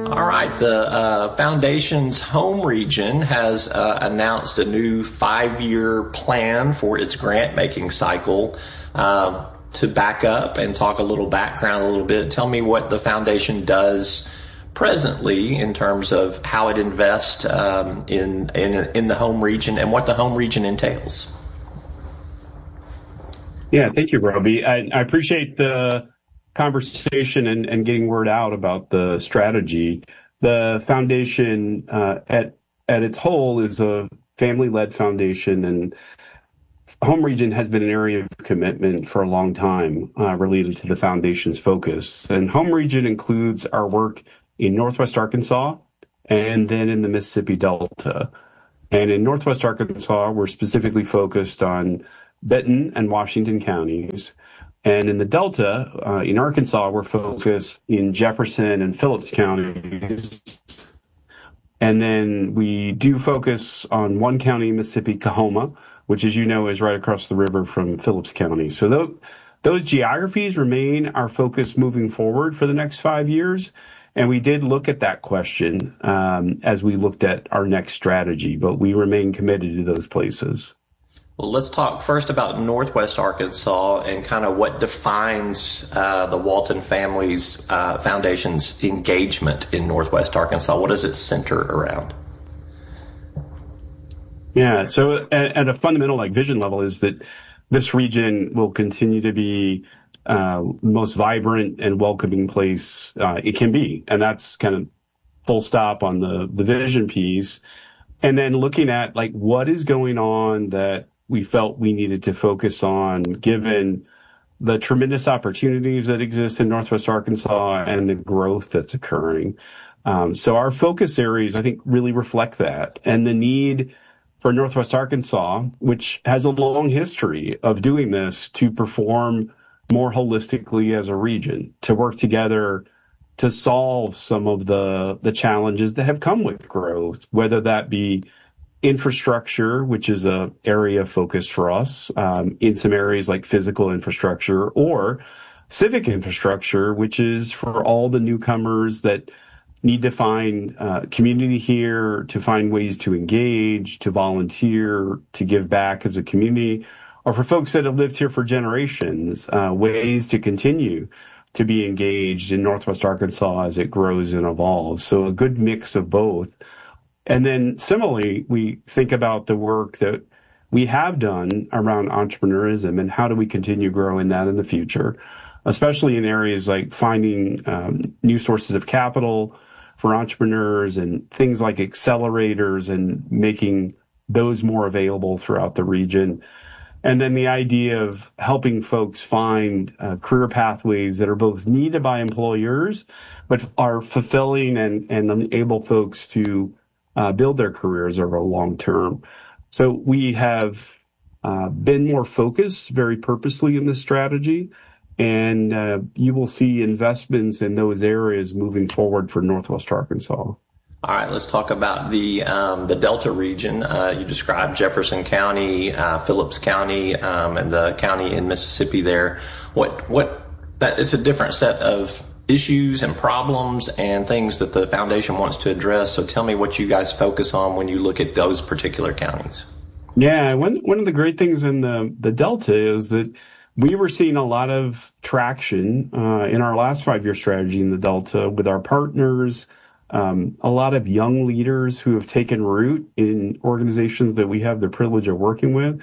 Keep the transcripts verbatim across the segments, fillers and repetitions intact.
All right. The uh, Foundation's home region has uh, announced a new five-year plan for its grant-making cycle. Uh, to back up and talk a little background a little bit, tell me what the Foundation does presently in terms of how it invests um, in, in in the home region and what the home region entails. Yeah, thank you, Robbie. I, I appreciate the conversation and, and getting word out about the strategy. The foundation uh, at at its whole is a family-led foundation, and home region has been an area of commitment for a long time uh, related to the foundation's focus. And home region includes our work in Northwest Arkansas and then in the Mississippi Delta. And in Northwest Arkansas, we're specifically focused on Benton and Washington counties. And in the Delta, uh, in Arkansas, we're focused in Jefferson and Phillips counties. And then we do focus on one county, Mississippi, Coahoma, which, as you know, is right across the river from Phillips County. So those, those geographies remain our focus moving forward for the next five years. And we did look at that question um, as we looked at our next strategy, but we remain committed to those places. Well, let's talk first about Northwest Arkansas and kind of what defines uh, the Walton Family's uh, Foundation's engagement in Northwest Arkansas. What does it center around? Yeah, so at, at a fundamental like vision level is that this region will continue to be uh, the most vibrant and welcoming place uh, it can be. And that's kind of full stop on the, the vision piece. And then looking at like what is going on that we felt we needed to focus on given the tremendous opportunities that exist in Northwest Arkansas and the growth that's occurring. Um, so our focus areas, I think, really reflect that and the need for Northwest Arkansas, which has a long history of doing this, to perform more holistically as a region, to work together to solve some of the, the challenges that have come with growth, whether that be infrastructure, which is a area of focus for us um, in some areas like physical infrastructure, or civic infrastructure, which is for all the newcomers that need to find uh, community here, to find ways to engage, to volunteer, to give back as a community, or for folks that have lived here for generations, uh, ways to continue to be engaged in Northwest Arkansas as it grows and evolves. So a good mix of both. And then similarly, we think about the work that we have done around entrepreneurism and how do we continue growing that in the future, especially in areas like finding um, new sources of capital for entrepreneurs and things like accelerators and making those more available throughout the region. And then the idea of helping folks find uh, career pathways that are both needed by employers, but are fulfilling and, and enable folks to uh, build their careers over a long term. So we have uh, been more focused very purposely in this strategy. And uh, you will see investments in those areas moving forward for Northwest Arkansas. All right, let's talk about the um, the Delta region. Uh, you described Jefferson County, uh, Phillips County, um, and the county in Mississippi there. What what that it's a different set of issues and problems and things that the foundation wants to address. So tell me what you guys focus on when you look at those particular counties. Yeah, one one of the great things in the the Delta is that we were seeing a lot of traction uh, in our last five-year strategy in the Delta with our partners, um, a lot of young leaders who have taken root in organizations that we have the privilege of working with.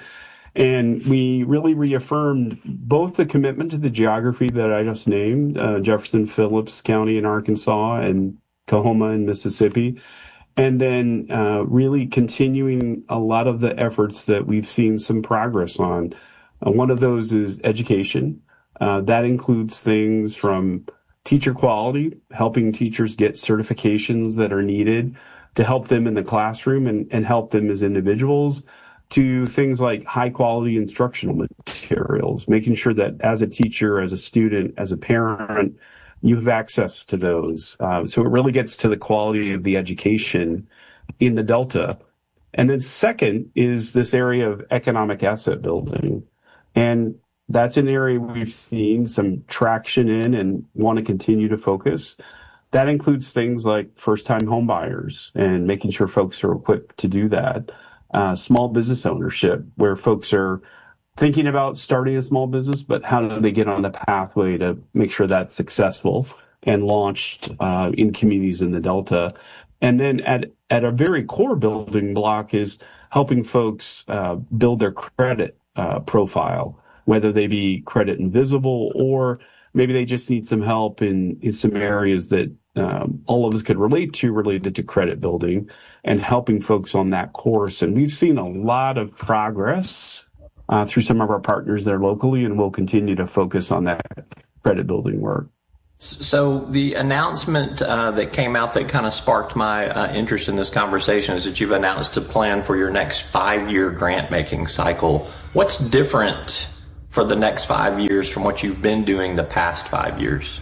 And we really reaffirmed both the commitment to the geography that I just named, uh, Jefferson, Phillips County in Arkansas and Coahoma in Mississippi, and then uh, really continuing a lot of the efforts that we've seen some progress on. Uh, one of those is education. Uh, that includes things from teacher quality, helping teachers get certifications that are needed to help them in the classroom and, and help them as individuals, to things like high quality instructional materials, making sure that as a teacher, as a student, as a parent, you have access to those. Uh, so it really gets to the quality of the education in the Delta. And then second is this area of economic asset building. And that's an area we've seen some traction in and want to continue to focus. that includes things like first-time home buyers and making sure folks are equipped to do that. Uh, small business ownership, where folks are thinking about starting a small business, but how do they get on the pathway to make sure that's successful and launched uh, in communities in the Delta. And then at, at a very core building block is helping folks uh, build their credit uh, profile, whether they be credit invisible or maybe they just need some help in, in some areas that um, all of us could relate to related to credit building and helping folks on that course. And we've seen a lot of progress uh, through some of our partners there locally, and we'll continue to focus on that credit building work. So the announcement uh, that came out that kind of sparked my uh, interest in this conversation is that you've announced a plan for your next five-year grant-making cycle. What's different for the next five years from what you've been doing the past five years?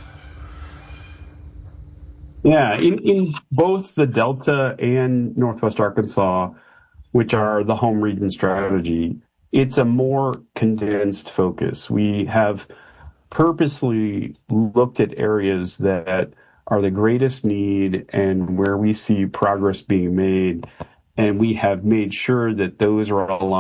Yeah, in, in both the Delta and Northwest Arkansas, which are the home region strategy, it's a more condensed focus. We have purposely looked at areas that are the greatest need and where we see progress being made, and we have made sure that those are aligned